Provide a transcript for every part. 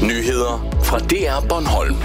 Nyheder fra DR Bornholm.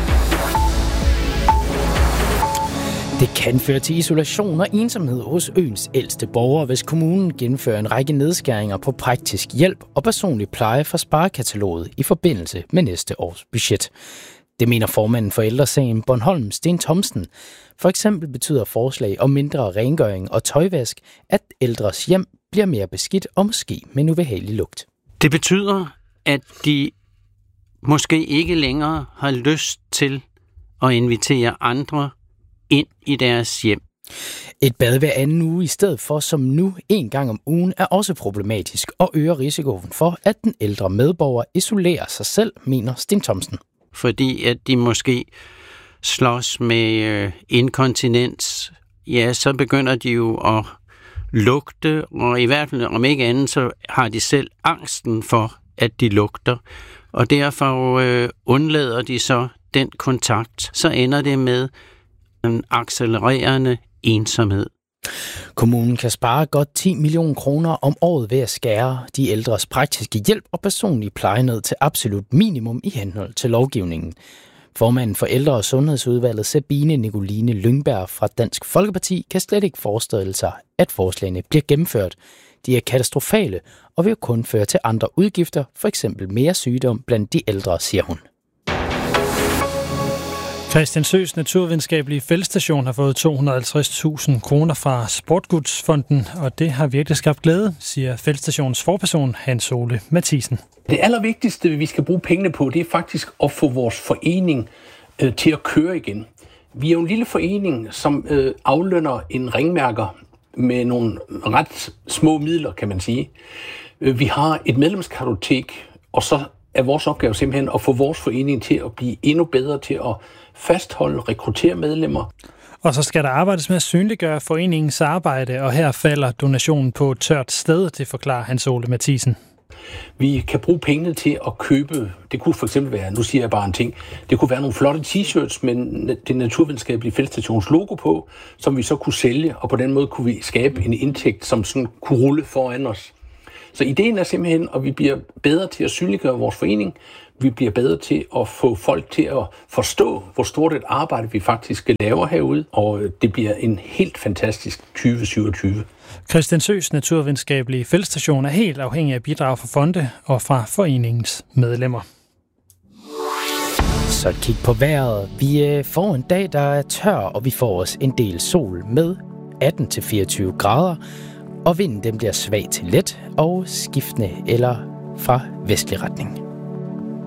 Det kan føre til isolation og ensomhed hos øens ældste borgere, hvis kommunen gennemfører en række nedskæringer på praktisk hjælp og personlig pleje fra sparekataloget i forbindelse med næste års budget. Det mener formanden for Ældresagen Bornholm, Sten Thomsen. For eksempel betyder forslag om mindre rengøring og tøjvask, at ældres hjem bliver mere beskidt og måske med en ubehagelig lugt. Det betyder, at de måske ikke længere har lyst til at invitere andre ind i deres hjem. Et bad hver anden uge i stedet for som nu en gang om ugen er også problematisk og øger risikoen for, at den ældre medborger isolerer sig selv, mener Sten Thomsen. Fordi at de måske slås med inkontinens, ja, så begynder de jo at lugte, og i hvert fald om ikke andet, så har de selv angsten for, at de lugter. Og derfor undlader de så den kontakt. Så ender det med en accelererende ensomhed. Kommunen kan spare godt 10 millioner kroner om året ved at skære de ældres praktiske hjælp og personlige pleje ned til absolut minimum i henhold til lovgivningen. Formanden for Ældre- og Sundhedsudvalget, Sabine Nicoline Lyngberg fra Dansk Folkeparti, kan slet ikke forestille sig, at forslagene bliver gennemført. De er katastrofale og vil kun føre til andre udgifter, f.eks. mere sygdom blandt de ældre, siger hun. Christiansøs Naturvidenskabelige Feltstation har fået 250.000 kroner fra Sportgudsfonden, og det har virkelig skabt glæde, siger Feltstationens forperson Hans Ole Mathisen. Det allervigtigste, vi skal bruge pengene på, det er faktisk at få vores forening til at køre igen. Vi er jo en lille forening, som aflønner en ringmærker med nogle ret små midler, kan man sige. Vi har et medlemskartotek, og så er vores opgave simpelthen at få vores forening til at blive endnu bedre til at fastholde, rekruttere medlemmer. Og så skal der arbejdes med at synliggøre foreningens arbejde, og her falder donationen på et tørt sted, det forklarer Hans Ole Mathisen. Vi kan bruge pengene til at købe, det kunne for eksempel være, nu siger jeg bare en ting, det kunne være nogle flotte t-shirts med det naturvidenskabelige feltstations logo på, som vi så kunne sælge, og på den måde kunne vi skabe en indtægt, som sådan kunne rulle foran os. Så ideen er simpelthen, at vi bliver bedre til at synliggøre vores forening. Vi bliver bedre til at få folk til at forstå, hvor stort et arbejde vi faktisk laver herude, og det bliver en helt fantastisk 2027. Christiansøs Naturvidenskabelige Feltstation er helt afhængig af bidrag fra fonde og fra foreningens medlemmer. Så kig på vejret. Vi får en dag, der er tør, og vi får os en del sol med 18-24 grader. Og vinden den bliver svag til let og skiftende eller fra vestlig retning.